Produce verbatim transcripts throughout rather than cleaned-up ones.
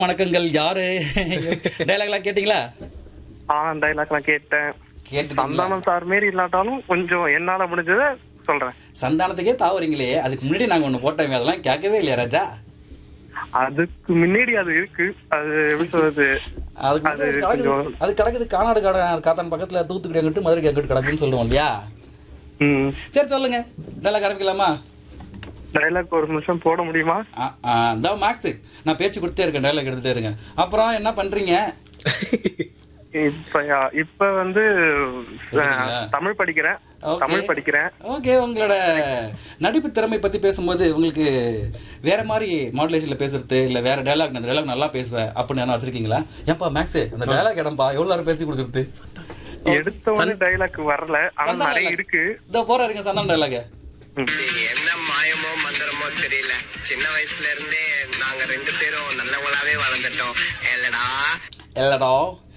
வணக்கங்கள். யாரு டைலாக்லாம் கேட்டீங்களா? ஆ டைலாக்லாம் கேட்டேன். கேட்டுட்டீங்களா? சந்தானம் சார் மாரி இல்லாட்டாலும் கொஞ்சம் என்னால முடிஞ்சதை சொல்றேன். சந்தானத்துக்கே தாவறீங்களே, அதுக்கு முன்னாடி நாங்க ஒண்ணு போட்டோமே, அதெல்லாம் கேட்கவே இல்லையா ராஜா? அதுக்கு முன்னாடி அது இருக்கு. அது எப்படி சொல்றது, அதுக்கு அது முன்னாடி கிடக்குது. கொஞ்சம் அது கிடக்குது கானாடு காட காத்தான் பக்கத்துல, தூத்துக்குடி அங்கிட்டு மதுரைக்கு அங்கிட்டு கிடக்குன்னு சொல்லுவோம் இல்லையா? ம் சரி சொல்லுங்க, டைலாக் ஆரம்பிக்கலாமா? டைலாக் ஒரு நிமிஷம் போட முடியுமா? இந்த மேக்ஸ் நான் பேச்சு கொடுத்தே இருக்கேன், டைலாக் எடுத்துட்டே இருங்க. அப்புறம் என்ன பண்றீங்க? இப்ப இப்ப வந்து அஹ், தமிழ் படிக்கிறேன். Okay. தமிழ் படிக்கிறேன். ஓகே, உங்களோட நடிப்பு திறமை பத்தி பேசும்போது உங்களுக்கு வேற மாதிரி மாடுலேஷன்ல பேசுறது இல்ல வேற டைலாக், அந்த டைலாக் நல்லா பேசுவேன் அப்படின்னு என்ன வச்சிருக்கீங்களா? ஏன்பா மேக்ஸ் அந்த டைலாக் இடம்பா எவ்வளவு நேரம் பேசி கொடுக்குறது? எடுத்த உடனே டைலாக் வரல, ஆனா நிறைய இருக்கு. இதோ போற இருங்க சந்தானம் டைலாக். என்ன மாயமோ மந்திரமோ தெரியல, சின்ன வயசுல இருந்தே நாங்க ரெண்டு பேரும் நல்லவங்களாவே வளர்ந்துட்டோம். இல்லடா இல்லடா.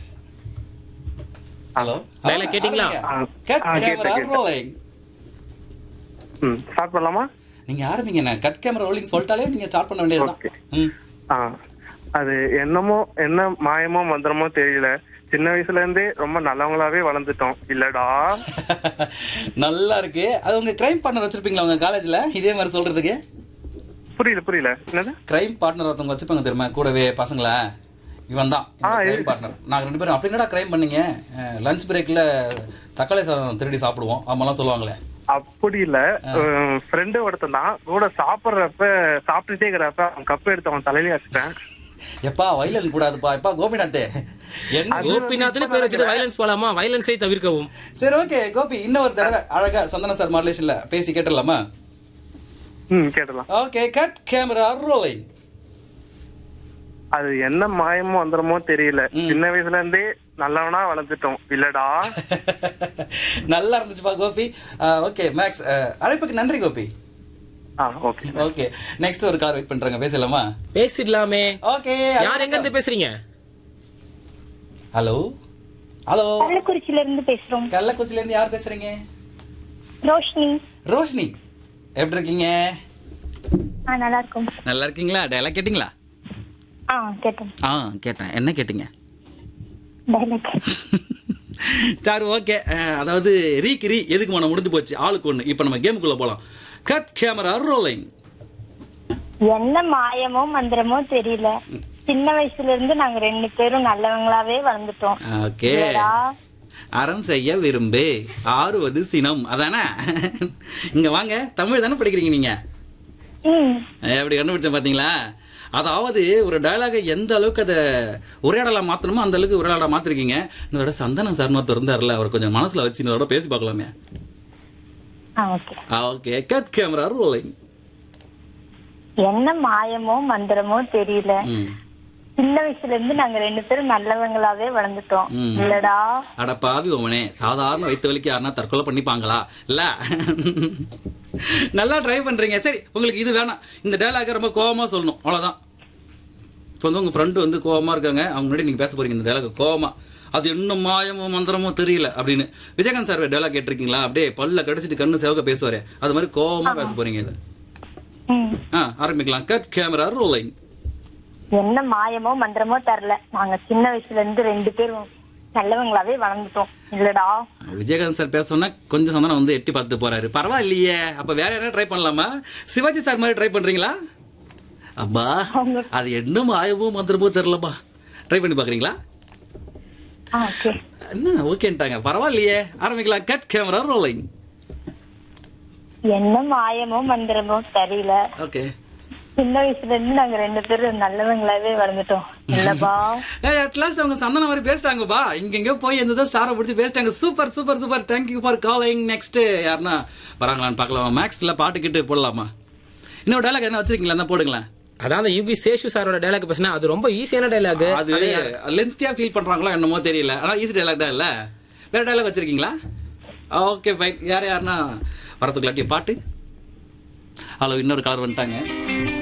ஹலோ, Dialogue கேட்டீங்களா? கட் ஆ, கேமரா கேட்டேன், ரோலிங். ம் ஸ்டார்ட் பண்ணலாமா? நீங்க ஆரம்பிங்க. நான் கட் கேமரா ரோலிங் சொல்லிட்டாலே நீங்க ஸ்டார்ட் பண்ண வேண்டியதுதான். Okay. ம். ஆ அது என்னமோ என்ன மாயமோ மந்திரமோ தெரியல, சின்ன வயசுல இருந்தே ரொம்ப நல்லவங்களாவே வளர்ந்துட்டோம். இல்லடா. நல்லா இருக்கு. அது உங்க கிரைம் பார்ட்னர் வச்சிருப்பீங்களா உங்க காலேஜ்ல இதே மாதிரி சொல்றதுக்கு? புரியல புரியல என்னது? கிரைம் பார்ட்னர் ஒருத்தவங்க வச்சுப்பாங்க தெரியுமா கூடவே பசங்கள? இவன் தான் ஆ, கிரைம் இது- பார்ட்னர். நாங்க ரெண்டு பேரும் அப்படி என்னடா கிரைம் பண்ணீங்க, லஞ்ச் பிரேக்ல தக்காளி சாதம் திருடி சாப்பிடுவோம் அவங்கலாம் சொல்லுவாங்களே. அப்படி இல்ல, ஃப்ரெண்டு ஒருத்தன் தான் கூட சாப்பிடுறப்ப சாப்பிட்டுட்டே இருக்கிறப்ப அவன் கப் எடுத்து அவன் தலையில வச்சுட்டேன். எப்பா வைலன் கூடாதுப்பா. எப்பா கோபிநாத் என்ன? கோபிநாத்னு பேர் வச்சுட்டு வயலன்ஸ் போலாமா? வயலன்ஸை தவிர்க்கவும். சரி ஓகே கோபி, இன்னொரு தடவை அழகா சந்தன சார் மாடுலேஷன்ல பேசி கேட்டுடலாமா? ம் கேட்டலாம். Okay, cut camera rolling. அது என்ன மாயமோ மந்திரமோ தெரியல, ம். சின்ன வயசுல இருந்தே நல்லவனா வளர்ந்துட்டோம். இல்லடா. நல்லா இருந்துச்சுப்பா கோபி. ஓகே மேக்ஸ், அழைப்புக்கு நன்றி கோபி. ஆ ஓகே. ஓகே, நெக்ஸ்ட் ஒரு கால் வெயிட் பண்றாங்க, பேசலாமா? பேசிடலாமே. ஓகே. யார் எங்க இருந்து பேசுறீங்க? ஹலோ ஹலோ, கள்ளக்குறிச்சியில இருந்து பேசுறோம். கள்ளக்குறிச்சில இருந்து யார் பேசுறீங்க? ரோஷினி. ரோஷினி, எப்படி இருக்கீங்க? ஆ நல்லா இருக்கும். நல்லா இருக்கீங்களா? டைலாக் கேட்டீங்களா? ஆ கேட்டேன். ஆ கேட்டேன். என்ன கேட்டீங்க? டைலாக். சரி ஓகே, அதாவது ரீக்கு ரீ எதுக்கு மனம் முடிஞ்சு போச்சு, ஆளுக்கு ஒண்ணு. இப்போ நம்ம கேமுக்குள்ள போலாம். Cut camera rolling. என்ன மாயமோ மந்திரமோ தெரியல, சின்ன வயசுல இருந்து நாங்க ரெண்டு பேரும் நல்லவங்களாவே வளர்ந்துட்டோம். ஓகே, இல்லடா. அறம் செய்ய விரும்பு ஆறுவது சினம், அதானே? இங்க வாங்க, தமிழ் தானே படிக்கிறீங்க நீங்க? ம் எப்படி கண்டுபிடிச்சேன் பாத்தீங்களா? அதாவது ஒரு டயலாக எந்த அளவுக்கு அதை உரையாடலா மாத்தணுமோ அந்த அளவுக்கு உரையாடலா மாத்திருக்கீங்க. இதோட சந்தனம் சார் ஒருத்தர் இருந்தாருல, அவர் கொஞ்சம் மனசுல வச்சு இதோட பேசி பார்க்கலாமே. ஆ okay. Okay, cut camera rolling. என்ன மாயமோ மந்திரமோ தெரியல, ம். சின்ன வயசுல இருந்து நாங்க ரெண்டு பேரும் நல்லவங்களாவே வளர்ந்துட்டோம். ம். இல்லடா. அட பாவி உமனே, சாதாரண வயிற்று வலிக்கு யாருன்னா தற்கொலை பண்ணிப்பாங்களா? இல்ல, நல்லா ட்ரை பண்றீங்க. சரி, உங்களுக்கு இது வேணாம், இந்த டைலாக ரொம்ப கோவமா சொல்லணும், அவ்வளவுதான். இப்போ வந்து உங்க ஃப்ரெண்டு வந்து கோவமா இருக்காங்க, அவங்க முன்னாடி நீங்க பேச போறீங்க இந்த டைலாக கோவமா. அது இன்னும் மாயமோ மந்திரமோ தெரியல அப்படின்னு. விஜயகாந்த் சார் டைலாக் கேட்டிருக்கீங்களா? அப்படியே பல்ல கடிச்சிட்டு கண்ணு சேவக பேசுவாரு, அது மாதிரி கோவமா பேச போறீங்க இது. ம் ஆ ஆரம்பிக்கலாம். Cut camera rolling. என்ன மாயமோ மந்திரமோ தரல, நாங்க சின்ன வயசுல இருந்து ரெண்டு பேரும் நல்லவங்களாவே வளர்ந்துட்டோம். இல்லடா. விஜயகாந்த் சார் பேசணும்னா கொஞ்சம் சந்தனம் வந்து எட்டி பார்த்துட்டு போறாரு. பரவாயில்லையே, அப்ப வேற யாராவது ட்ரை பண்ணலாமா? சிவாஜி சார் மாதிரி ட்ரை பண்றீங்களா? அப்பா அது என்ன மாயமோ மந்திரமோ தெரியலப்பா, ட்ரை பண்ணி பாக்குறீங்களா? ஆ ஓகே. என்ன ஓகேன்ட்டாங்க, பரவாயில்லையே. ஆரம்பிக்கலாம். Cut camera rolling. என்ன மாயமோ மந்திரமோ தெரியல, ஓகே. சின்ன வயசுல இருந்து நாங்க ரெண்டு பேரும் நல்லவங்களாவே வளர்ந்துட்டோம். இல்லப்பா. ஏய், at last அவங்க சந்தனம் மாதிரி பேசிட்டாங்கப்பா. இங்க எங்க போய் எந்த ஸ்டாரை பிடிச்சி பேசிட்டாங்க. Super super super, thank you for calling. Next யாருன்னா வராங்களான்னு பார்க்கலாம். மேக்ஸ்ல பாட்டு கிட்டு போடலாமா? இன்னொரு டைலாக் என்ன வச்சிருக்கீங்களா? என்ன போடுங்களேன். அதான் அந்த யூபி சேஷு சாரோட டைலாக் பேசினா அது ரொம்ப ஈஸியான டைலாக். அது லென்த்தியா ஃபீல் பண்றாங்களோ என்னமோ தெரியல, ஆனா ஈஸி டைலாக் தான் இல்ல. வேற டைலாக் வச்சிருக்கீங்களா? Okay fine. யார் யாருன்னா வரதுக்குள்ளாட்டி பாட்டு. ஹலோ, இன்னொரு காலர் வந்துட்டாங்க.